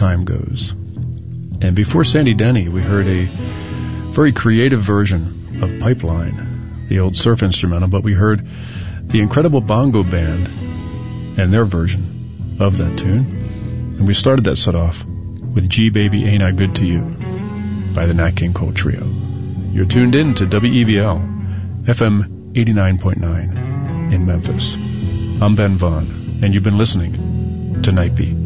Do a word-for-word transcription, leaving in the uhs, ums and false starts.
time goes. And before Sandy Denny, we heard a very creative version of Pipeline, the old surf instrumental, but we heard the Incredible Bongo Band and their version of that tune. And we started that set off with G Baby Ain't I Good to You by the Nat King Cole Trio. You're tuned in to W E V L, F M eighty-nine point nine in Memphis. I'm Ben Vaughn, and you've been listening to Night Beat.